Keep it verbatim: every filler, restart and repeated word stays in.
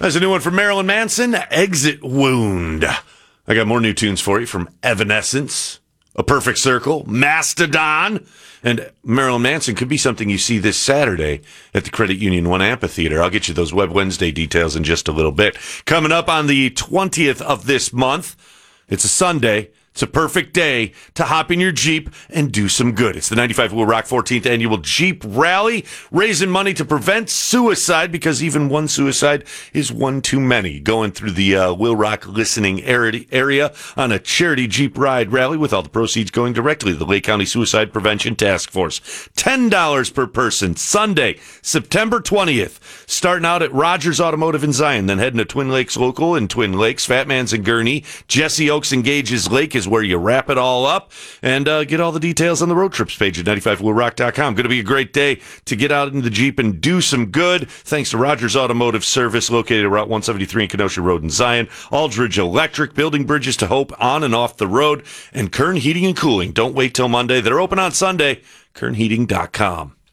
There's a new one from Marilyn Manson, Exit Wound. I got more new tunes for you from Evanescence, A Perfect Circle, Mastodon, and Marilyn Manson could be something you see this Saturday at the Credit Union One Amphitheater. I'll get you those Web Wednesday details in just a little bit. Coming up on the twentieth of this month, it's a Sunday. It's a perfect day to hop in your Jeep and do some good. It's the ninety-five Will Rock fourteenth Annual Jeep Rally, raising money to prevent suicide because even one suicide is one too many. Going through the uh, Will Rock listening area on a charity Jeep ride rally with all the proceeds going directly to the Lake County Suicide Prevention Task Force. ten dollars per person, Sunday, September twentieth. Starting out at Rogers Automotive in Zion, then heading to Twin Lakes Local in Twin Lakes, Fat Man's in Gurnee, Jesse Oaks and Gages Lake is where you wrap it all up, and uh, get all the details on the road trips page at ninety-five will rock dot com. Going to be a great day to get out in the Jeep and do some good. Thanks to Rogers Automotive Service, located at Route one seventy-three in Kenosha Road in Zion. Aldridge Electric, building bridges to hope on and off the road. And Kern Heating and Cooling. Don't wait till Monday. They're open on Sunday. kern heating dot com.